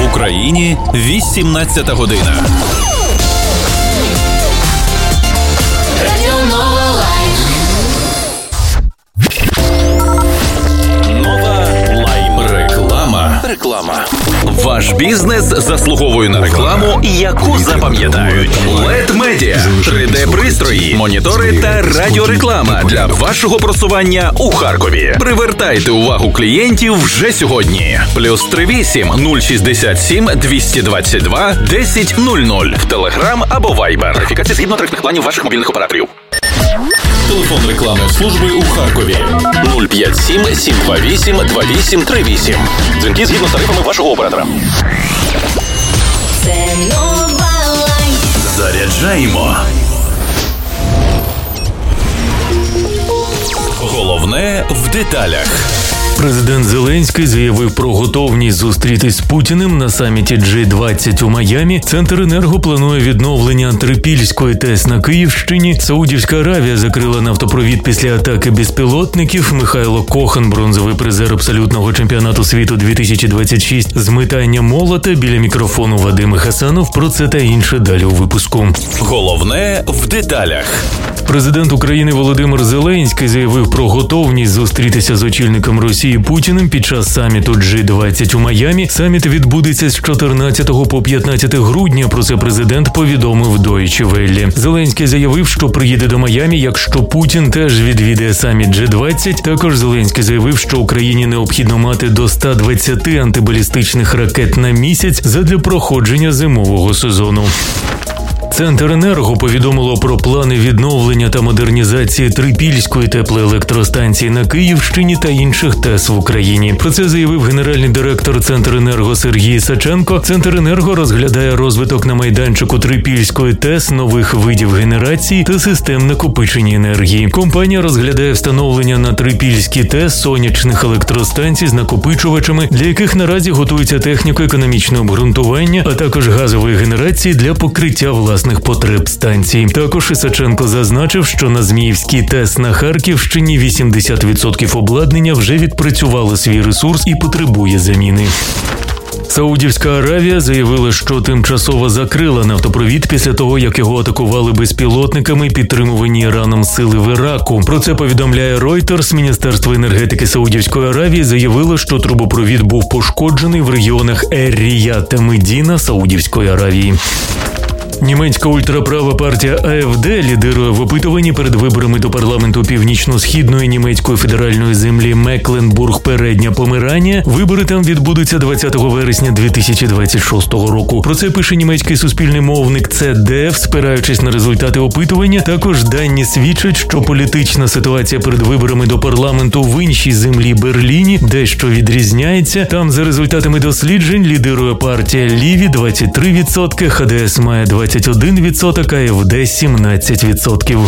Україні 18 година. Нова Лайм. Реклама. Ваш бізнес заслуговує на рекламу, яку запам'ятають. LED Media. 3D-пристрої, монітори та радіореклама для вашого просування у Харкові. Привертайте увагу клієнтів вже сьогодні. +38 067 222 1000 в Telegram або Viber. Верифікація згідно тарифних планів ваших мобільних операторів. Телефон рекламної служби у Харкові 057 728 2838. Дзвінки згідно з тарифами вашого оператора. Це нова Лайм. Заряджаємо. Головне в деталях. Президент Зеленський заявив про готовність зустрітись з Путіним на саміті G20 у Майамі. Центренерго планує відновлення Трипільської ТЕС на Київщині. Саудівська Аравія закрила нафтопровід після атаки безпілотників. Михайло Кохан, бронзовий призер абсолютного чемпіонату світу 2026 з метання молота. Біля мікрофону Вадим Хасанов. Про це та інше далі у випуску. Головне в деталях. Президент України Володимир Зеленський заявив про готовність зустрітися з очільником Росії Путіним під час саміту G20 у Майамі. Саміт відбудеться з 14 по 15 грудня. Про це президент повідомив Deutsche Welle. Зеленський заявив, що приїде до Майамі, якщо Путін теж відвідає саміт G20. Також Зеленський заявив, що Україні необхідно мати до 120 антибалістичних ракет на місяць задля проходження зимового сезону. Центренерго повідомило про плани відновлення та модернізації Трипільської теплоелектростанції на Київщині та інших ТЕС в Україні. Про це заявив генеральний директор Центренерго Сергій Саченко. Центренерго розглядає розвиток на майданчику Трипільської ТЕС, нових видів генерації та систем накопичення енергії. Компанія розглядає встановлення на Трипільській ТЕС сонячних електростанцій з накопичувачами, для яких наразі готується техніко-економічне обґрунтування, а також газової генерації для покриття власних потреб станцій. Також Ісаченко зазначив, що на Зміївській ТЕС на Харківщині 80% обладнання вже відпрацювало свій ресурс і потребує заміни. Саудівська Аравія заявила, що тимчасово закрила нафтопровід після того, як його атакували безпілотниками, підтримувані Іраном сили в Іраку. Про це повідомляє Reuters. Міністерство енергетики Саудівської Аравії заявило, що трубопровід був пошкоджений в регіонах Ер-Ріяд та Медіна Саудівської Аравії. Німецька ультраправа партія АФД лідирує в опитуванні перед виборами до парламенту північно-східної німецької федеральної землі Мекленбург-Передня Померанія. Вибори там відбудуться 20 вересня 2026 року. Про це пише німецький суспільний мовник ЦДФ, спираючись на результати опитування. Також дані свідчать, що політична ситуація перед виборами до парламенту в іншій землі Берліні дещо відрізняється. Там за результатами досліджень лідирує партія Ліві 23%, ХДС має 21%, АФД 17%.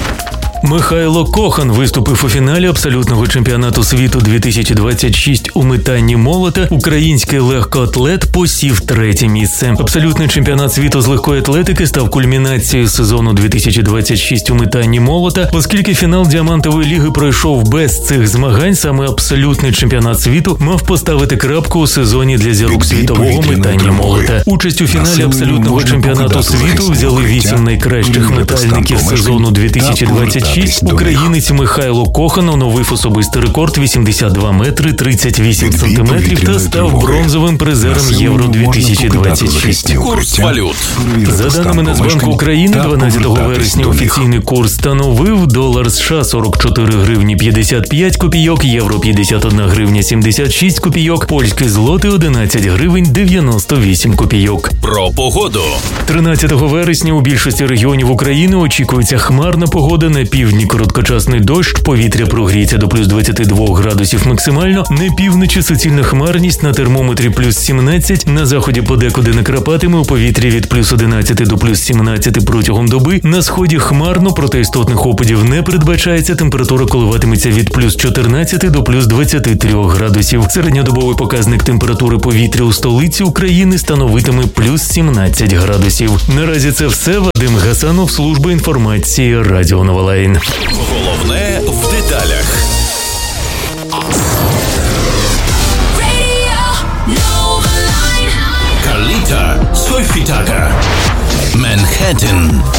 Михайло Кохан виступив у фіналі абсолютного чемпіонату світу 2026 у метанні молота. Український легкоатлет посів 3-те місце. Абсолютний чемпіонат світу з легкої атлетики став кульмінацією сезону 2026 у метанні молота. Оскільки фінал Діамантової ліги пройшов без цих змагань, саме абсолютний чемпіонат світу мав поставити крапку у сезоні для зірок світового метання молота. Участь у фіналі абсолютного чемпіонату світу взяли 8 найкращих метальників сезону 2026. Українець Михайло Кохан оновив особистий рекорд 82 метри 38 сантиметрів та став бронзовим призером Євро-2026. Курс валют. За даними Нацбанку України, 12 вересня офіційний курс становив долар США 44 гривні 55 копійок, євро 51 гривня 76 копійок, польський злотий 11 гривень 98 копійок. Про погоду. 13 вересня у більшості регіонів України очікується хмарна погода, на півдні короткочасний дощ, повітря прогріється до плюс 22 градусів максимально, на півночі суцільна хмарність, на термометрі плюс 17, на заході подекуди накрапатиме, у повітрі від плюс 11 до плюс 17 протягом доби, на сході хмарно, проте істотних опадів не передбачається, температура коливатиметься від плюс 14 до плюс 23 градусів. Середньодобовий показник температури повітря у столиці України становитиме плюс 17 градусів. Наразі це все. Вадим Гасанов, служба інформації, Радіо Нова Лайм. Головне в деталях. Sita, Soifitaka. Manhattan.